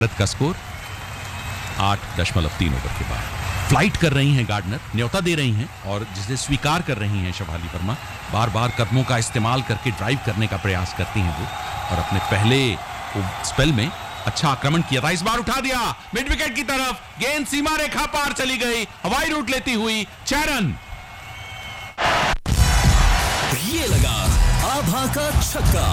भारत का score 8.3 over के बाद। फ्लाइट कर रही हैं गार्डनर, न्योता दे रही हैं और जिसे स्वीकार कर रही हैं शेफाली वर्मा। बार बार कदमों का इस्तेमाल करके ड्राइव करने का प्रयास करती हैं वो, और अपने पहले स्पेल में अच्छा आक्रमण किया था। इस बार उठा दिया मिड विकेट की तरफ, गेंद सीमा रेखा पार चली गई, हवाई रूट लेती हुई 6 रन। ये लगा आभा का छक्का।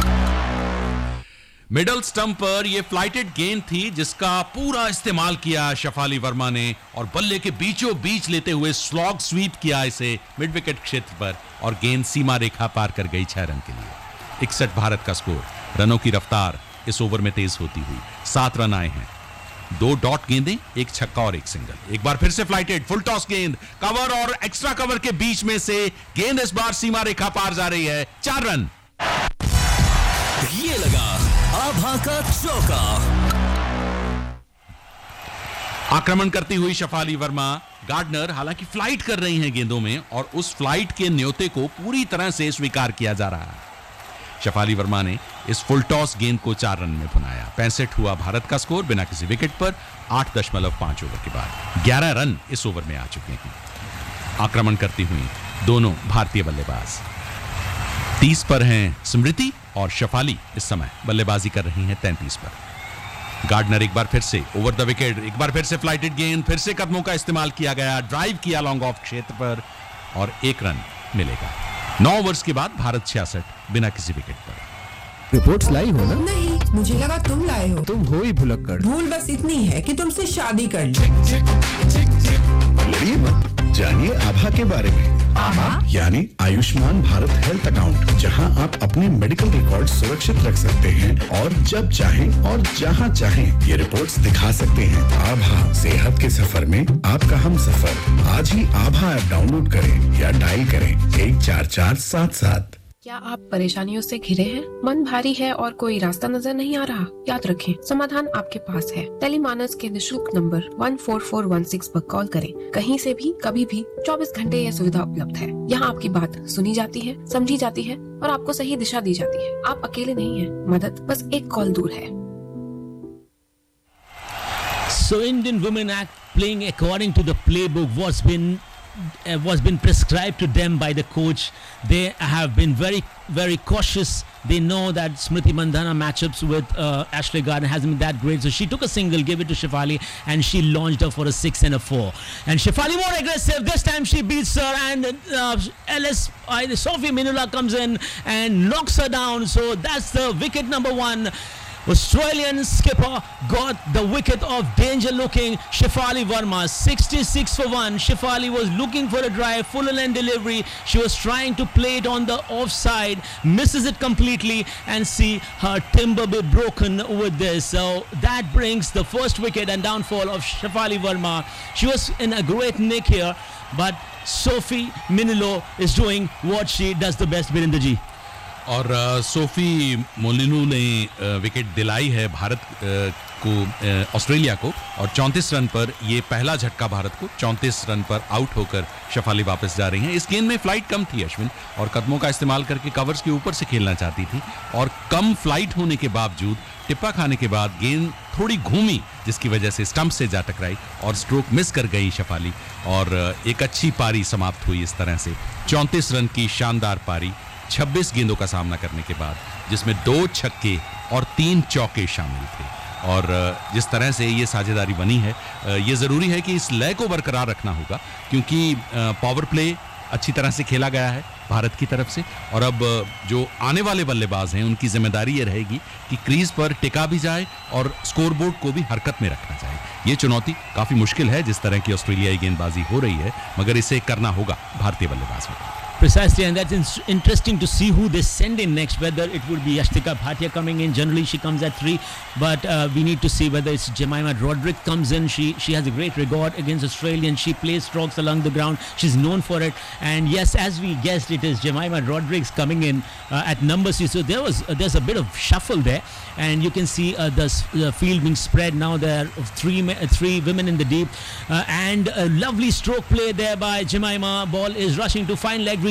मिडल स्टंप पर यह फ्लाइटेड गेंद थी जिसका पूरा इस्तेमाल किया शेफाली वर्मा ने और बल्ले के बीचों बीच लेते हुए स्लॉग स्वीप किया इसे मिड विकेट क्षेत्र पर, और गेंद सीमा रेखा पार कर गई 6 रन के लिए। 61 भारत का स्कोर। रनों की रफ्तार इस ओवर में तेज होती हुई 7 रन आए हैं। 2 डॉट गेंदें, एक छक्का और एक सिंगल। एक बार फिर से फ्लाइटेड फुल टॉस गेंद, कवर और एक्स्ट्रा कवर के बीच में से गेंद इस बार सीमा रेखा पार जा रही है। 4 रन। ये लगा आभा का चौका। आक्रमण करती हुई शेफाली वर्मा। गार्डनर हालांकि फ्लाइट कर रही हैं गेंदों में और उस फ्लाइट के न्योते को पूरी तरह से स्वीकार किया जा रहा है। शेफाली वर्मा ने इस फुल टॉस गेंद को 4 रन में भुनाया। 65 हुआ भारत का स्कोर बिना किसी विकेट पर 8.5 ओवर के बाद। 11 रन इस ओवर में आ चुके हैं। आक्रमण करती हुई दोनों भारतीय बल्लेबाज। 30 पर हैं स्मृति और शेफाली इस समय बल्लेबाजी कर रही हैं 33 पर। गार्डनर एक बार फिर से ओवर द विकेट, एक बार फिर से फ्लाइटेड गेंद, फिर से कदमों का इस्तेमाल किया गया, ड्राइव किया लॉन्ग ऑफ क्षेत्र पर और 1 रन मिलेगा। 9 ओवर्स के बाद भारत 66 बिना किसी विकेट पर। रिपोर्ट्स लाई हो ना? नहीं, मुझे लगा तुम लाए हो। तुम हो ही भुलक्कड़। भूल बस इतनी है कि तुमसे शादी कर ली। लड़िए मत, जानिए आभा के बारे में। आभा यानी आयुष्मान भारत हेल्थ अकाउंट, जहां आप अपने मेडिकल रिकॉर्ड सुरक्षित रख सकते हैं और जब चाहें और जहां चाहें ये रिपोर्ट्स दिखा सकते हैं। आभा, सेहत के सफर में आपका हम सफर। आज ही आभा ऐप डाउनलोड करें या डायल करें 14477। क्या आप परेशानियों से घिरे हैं? मन भारी है और कोई रास्ता नजर नहीं आ रहा? याद रखें, समाधान आपके पास है। टेलीमानस के निशुल्क नंबर 14416 पर कॉल करें। कहीं से भी, कभी भी, 24 घंटे यह सुविधा उपलब्ध है। यहाँ आपकी बात सुनी जाती है, समझी जाती है और आपको सही दिशा दी जाती है। आप अकेले नहीं हैं, मदद बस एक कॉल दूर है। So Indian Women Act playing according to the playbook was been prescribed to them by the coach. They have been very cautious. They know that Smriti Mandhana matchups with Ashley Gardner hasn't been that great, so she took a single, gave it to Shefali, and she launched her for a 6 and a 4. And Shefali more aggressive. This time she beats her, and Sophie Minula comes in and knocks her down. So that's the wicket number 1. Australian skipper got the wicket of danger-looking Shefali Verma. 66 for 1. Shefali was looking for a drive, full length delivery. She was trying to play it on the offside, misses it completely, and see her timber be broken with this. So that brings the first wicket and downfall of Shefali Verma. She was in a great nick here, but Sophie Minilo is doing what she does the best, Virendra ji. और Sophie मोलिनू ने wicket दिलाई है भारत को, Australia को, और 34 run पर ये पहला झटका भारत को। 34 रन पर आउट होकर शेफाली वापस जा रही हैं। इस गेंद में फ्लाइट कम थी अश्विन, और कदमों का इस्तेमाल करके कवर्स के ऊपर से खेलना चाहती थी, और कम फ्लाइट होने के बावजूद टिप्पा खाने के बाद गेंद थोड़ी घूमी, जिसकी वजह से स्टंप से जा टकराई और स्ट्रोक मिस कर गई शेफाली, और एक अच्छी पारी समाप्त हुई इस तरह से। 34 रन की शानदार पारी 26 गेंदों का सामना करने के बाद, जिसमें 2 छक्के और 3 चौके शामिल थे। और जिस तरह से ये साझेदारी बनी है, ये ज़रूरी है कि इस लय को बरकरार रखना होगा, क्योंकि पावर प्ले अच्छी तरह से खेला गया है भारत की तरफ से, और अब जो आने वाले बल्लेबाज हैं उनकी जिम्मेदारी ये रहेगी कि क्रीज पर टिका भी जाए और स्कोरबोर्ड को भी हरकत में रखा जाए। ये चुनौती काफ़ी मुश्किल है जिस तरह की ऑस्ट्रेलियाई गेंदबाजी हो रही है, मगर इसे करना होगा भारतीय बल्लेबाजों को। Precisely, and that's interesting to see who they send in next, whether it would be Yashtika Bhatia coming in. Generally she comes at 3, but we need to see whether it's Jemima Roderick comes in. She has a great record against Australia, and she plays strokes along the ground. She's known for it, and yes, as we guessed, it is Jemima Roderick coming in at number 6. So there's a bit of shuffle there, and you can see the field being spread now. There are three women in the deep, and a lovely stroke play there by Jemima. Ball is rushing to fine leg reach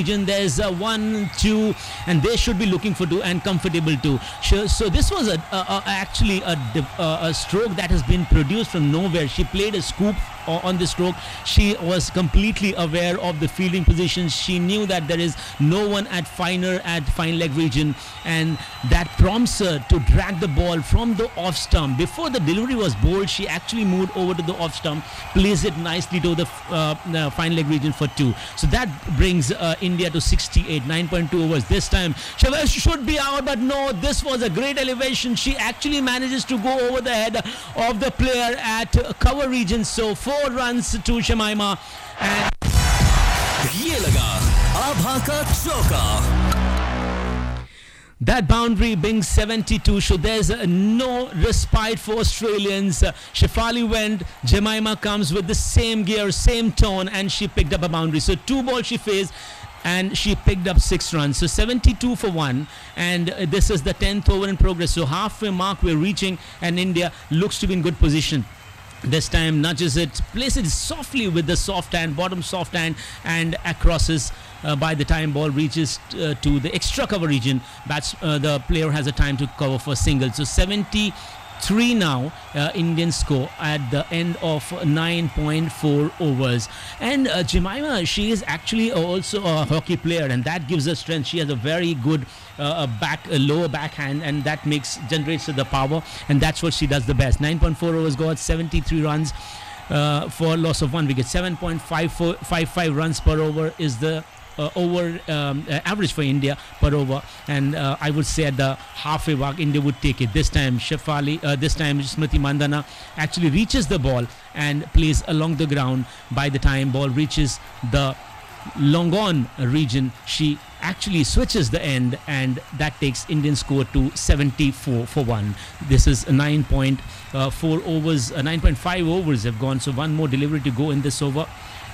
region. There's 1, 2, and they should be looking for 2 and comfortable 2. So this was actually a stroke that has been produced from nowhere. She played a scoop on the stroke. She was completely aware of the fielding positions. She knew that there is no one at fine leg region, and that prompts her to drag the ball from the off stump. Before the delivery was bowled, she actually moved over to the off stump, placed it nicely to the fine leg region for 2. So that brings India to 68, 9.2 overs. This time Shavash should be out, but no, this was a great elevation. She actually manages to go over the head of the player at cover region. So 4 runs to Shamima, and ये लगा आभा का चौका. that boundary brings 72, so there's no respite for Australians. Shefali went, Jemima comes with the same gear, same tone, and she picked up a boundary. So 2 balls she faced, and she picked up 6 runs. So 72 for 1, and this is the 10th over in progress. So halfway mark we're reaching, and India looks to be in good position. This time nudges it, places it softly with the soft hand, bottom soft hand, and crosses. By the time ball reaches to the extra cover region, the player has a time to cover for single. So 73 now, Indian score at the end of 9.4 overs. And Jemima, she is actually also a hockey player, and that gives her strength. She has a very good lower backhand, and that generates the power, and that's what she does the best. 9.4 overs got 73 runs for loss of 1 wicket. 7.55 runs per over is the average for India per over, and I would say at the halfway mark India would take it. This time Smriti Mandhana actually reaches the ball and plays along the ground. By the time ball reaches the long on region, she actually switches the end, and that takes Indian score to 74 for 1. This is 9.4 overs, 9.5 overs have gone, so 1 more delivery to go in this over,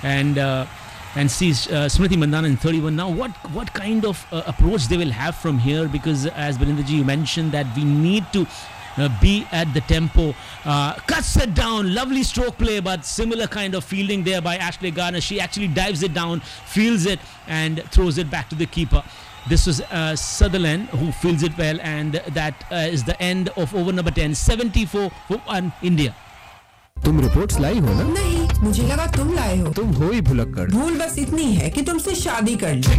and sees Smriti Mandhana in 31 now. What kind of approach they will have from here, because as Balindraji you mentioned that we need to be at the tempo. Cuts it down, lovely stroke play, but similar kind of fielding there by Ashley Garner. She actually dives it down, fields it, and throws it back to the keeper. This was Sutherland who fields it well, and that is the end of over number 10. 74 for 1 India. तुम reports लाई हो ना? नहीं, मुझे लगा तुम लाए हो. तुम हो ही भुलक्कड़. भूल बस इतनी है कि तुमसे शादी कर ली.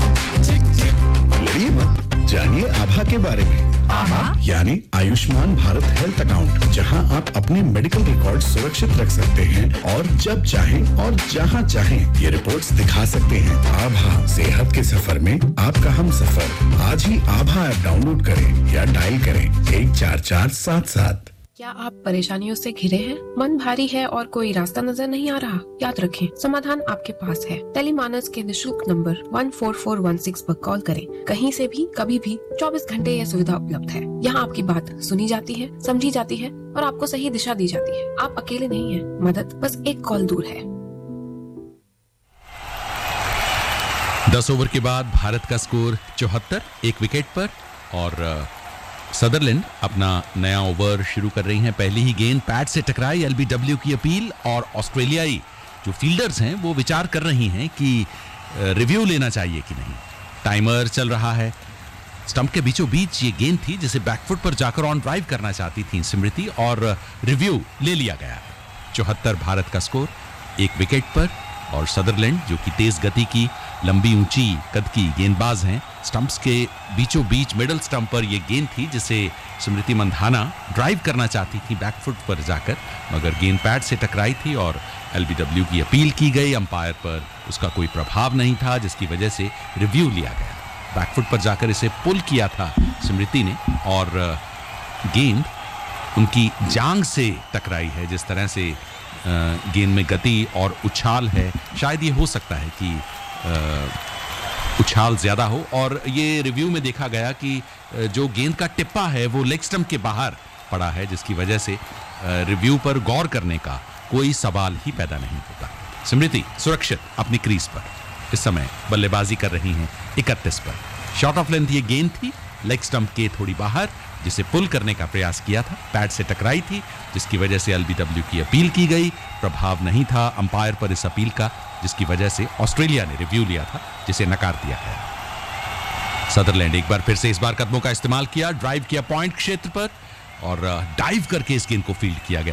लड़िए मत, जानिए आभा के बारे में. आभा यानी आयुष्मान भारत हेल्थ अकाउंट, जहां आप अपने मेडिकल रिकॉर्ड सुरक्षित रख सकते हैं और जब चाहें और जहां चाहें ये रिपोर्ट्स दिखा सकते हैं. आभा, सेहत के सफर में आपका हम सफर. आज ही आभा ऐप डाउनलोड करें या डायल करें 14477. क्या आप परेशानियों से घिरे हैं? मन भारी है और कोई रास्ता नजर नहीं आ रहा? याद रखें, समाधान आपके पास है. टेलीमानस के निशुल्क नंबर 14416 पर कॉल करें. कहीं से भी, कभी भी, 24 घंटे यह सुविधा उपलब्ध है. यहाँ आपकी बात सुनी जाती है, समझी जाती है और आपको सही दिशा दी जाती है. आप अकेले नहीं हैं. मदद बस एक कॉल दूर है. 10 ओवर के बाद भारत का स्कोर 74, 1 विकेट पर, और सदरलैंड अपना नया ओवर शुरू कर रही हैं. पहली ही गेंद पैड से टकराई, एलबीडब्ल्यू की अपील, और ऑस्ट्रेलियाई जो फील्डर्स हैं वो विचार कर रही हैं कि रिव्यू लेना चाहिए कि नहीं. टाइमर चल रहा है. स्टंप के बीचों बीच ये गेंद थी जिसे बैकफुट पर जाकर ऑन ड्राइव करना चाहती थी स्मृति, और रिव्यू ले लिया गया. 74 भारत का स्कोर, 1 विकेट पर, और सदरलैंड जो कि तेज गति की, लंबी ऊंची कद की गेंदबाज हैं. स्टंप्स के बीचों बीच मिडल स्टंप पर यह गेंद थी जिसे स्मृति मंधाना ड्राइव करना चाहती थी बैकफुट पर जाकर, मगर गेंद पैड से टकराई थी और एलबीडब्ल्यू की अपील की गई. अंपायर पर उसका कोई प्रभाव नहीं था, जिसकी वजह से रिव्यू लिया गया. बैकफुट पर जाकर इसे पुल किया था स्मृति ने, और गेंद उनकी जांग से टकराई है. जिस तरह से गेंद में गति और उछाल है, शायद ये हो सकता है कि उछाल ज्यादा हो, और ये रिव्यू में देखा गया कि जो गेंद का टिप्पा है वो लेग स्टंप के बाहर पड़ा है, जिसकी वजह से रिव्यू पर गौर करने का कोई सवाल ही पैदा नहीं होता. स्मृति सुरक्षित अपनी क्रीज पर इस समय बल्लेबाजी कर रही हैं 31 पर. शॉर्ट ऑफ लेंथ ये गेंद थी, लेग स्टंप के थोड़ी बाहर, जिसे पुल करने का प्रयास किया था. पैड से टकराई थी, जिसकी वजह से एलबीडब्ल्यू की अपील की गई. प्रभाव नहीं था, अंपायर पर इस अपील का जिसकी वजह से ऑस्ट्रेलिया ने रिव्यू लिया था, जिसे नकार दिया गया। सदरलैंड एक बार फिर से इस बार कदमों का इस्तेमाल किया, ड्राइव किया पॉइंट क्षेत्र पर और डाइव करके इस गेंद को फील्ड किया गया।